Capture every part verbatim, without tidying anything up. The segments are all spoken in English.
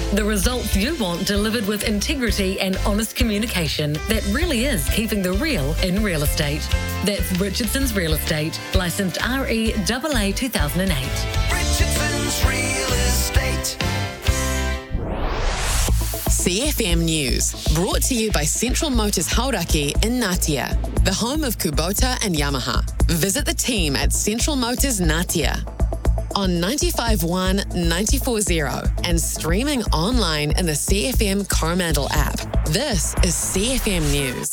The results you want delivered with integrity and honest communication that really is keeping the real in real estate. That's Richardson's Real Estate, licensed R E A A two thousand eight. Richardson's Real Estate. C F M News, brought to you by Central Motors Hauraki in Ngatea, the home of Kubota and Yamaha. Visit the team at Central Motors Ngatea on ninety-five point one, ninety-four point zero and streaming online in the C F M Coromandel app. This is C F M News.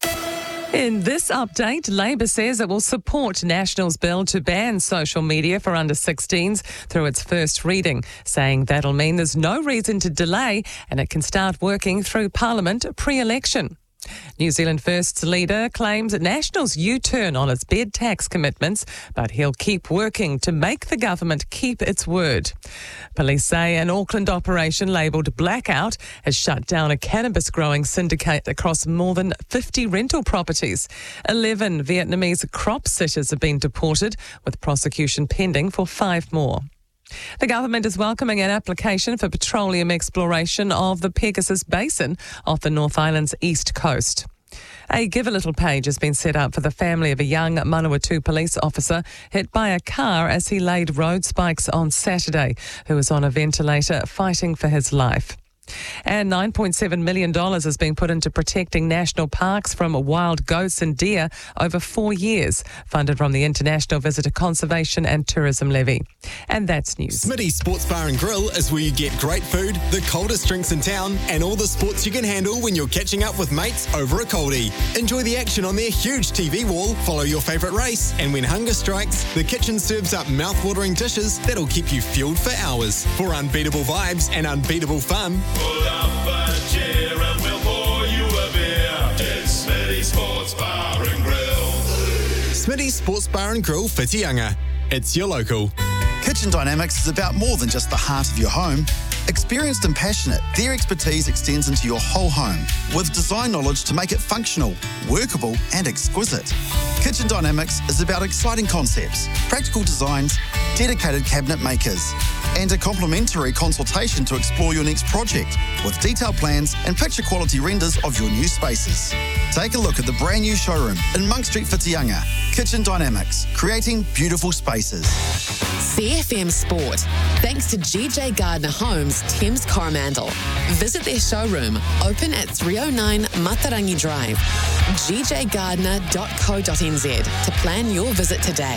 In this update, Labor says it will support National's bill to ban social media for under sixteens through its first reading, saying that'll mean there's no reason to delay and it can start working through Parliament pre-election. New Zealand First's leader claims National's U-turn on its bed tax commitments, but he'll keep working to make the government keep its word. Police say an Auckland operation labelled Blackout has shut down a cannabis growing syndicate across more than fifty rental properties. Eleven Vietnamese crop sitters have been deported, with prosecution pending for five more. The government is welcoming an application for petroleum exploration of the Pegasus Basin off the North Island's east coast. A Give a Little page has been set up for the family of a young Manawatu police officer hit by a car as he laid road spikes on Saturday, who was on a ventilator fighting for his life. And nine point seven million dollars has been put into protecting national parks from wild goats and deer over four years, funded from the International Visitor Conservation and Tourism Levy. And that's news. Smitty's Sports Bar and Grill is where you get great food, the coldest drinks in town, and all the sports you can handle when you're catching up with mates over a coldie. Enjoy the action on their huge T V wall, follow your favourite race, and when hunger strikes, the kitchen serves up mouth-watering dishes that'll keep you fueled for hours. For unbeatable vibes and unbeatable fun, pull up a chair and we'll pour you a beer. It's Smitty's Sports Bar and Grill. Smitty's Sports Bar and Grill, Whitianga. It's your local. Kitchen Dynamics is about more than just the heart of your home. Experienced and passionate, their expertise extends into your whole home with design knowledge to make it functional, workable and exquisite. Kitchen Dynamics is about exciting concepts, practical designs, dedicated cabinet makers, and a complimentary consultation to explore your next project with detailed plans and picture quality renders of your new spaces. Take a look at the brand new showroom in Monk Street, Whitianga. Kitchen Dynamics, creating beautiful spaces. C F M Sport, thanks to G J Gardner Homes, Thames Coromandel. Visit their showroom, open at three oh nine Matarangi Drive, g j gardner dot co dot n z to plan your visit today.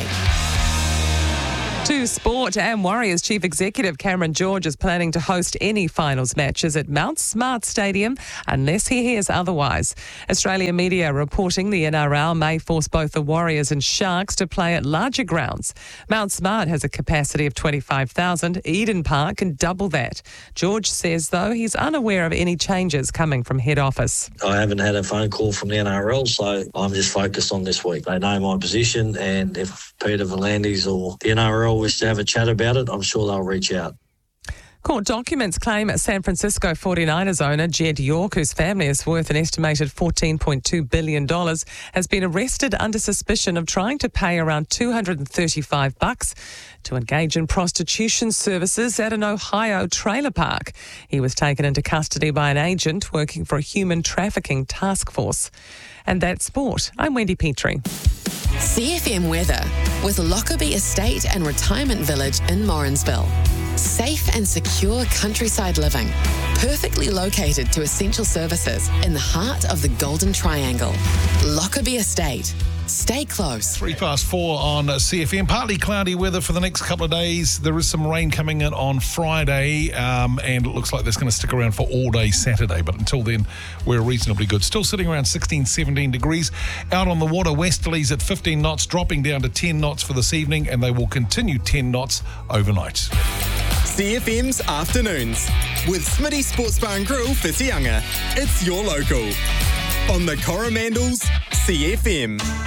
To sport, and Warriors Chief Executive Cameron George is planning to host any finals matches at Mount Smart Stadium unless he hears otherwise. Australian media reporting the N R L may force both the Warriors and Sharks to play at larger grounds. Mount Smart has a capacity of twenty-five thousand. Eden Park can double that. George says, though, he's unaware of any changes coming from head office. I haven't had a phone call from the N R L, so I'm just focused on this week. They know my position, and if Peter V'landys or the N R L wish to have a chat about it, I'm sure they'll reach out. Court documents claim San Francisco forty-niners owner Jed York, whose family is worth an estimated fourteen point two billion dollars, has been arrested under suspicion of trying to pay around two hundred thirty-five bucks to engage in prostitution services at an Ohio trailer park. He was taken into custody by an agent working for a human trafficking task force. And that's sport. I'm Wendy Petrie. C F M weather with Lockerbie Estate and Retirement Village in Morrinsville. Safe and secure countryside living, perfectly located to essential services in the heart of the Golden Triangle. Lockerbie Estate. Stay close. Three past four on C F M. Partly cloudy weather for the next couple of days. There is some rain coming in on Friday, um, and it looks like that's going to stick around for all day Saturday. But until then, we're reasonably good. Still sitting around sixteen, seventeen degrees. Out on the water, westerlies at fifteen knots, dropping down to ten knots for this evening, and they will continue ten knots overnight. C F M's Afternoons with Smitty Sports Bar and Grill, Whitianga. It's your local. On the Coromandel's C F M.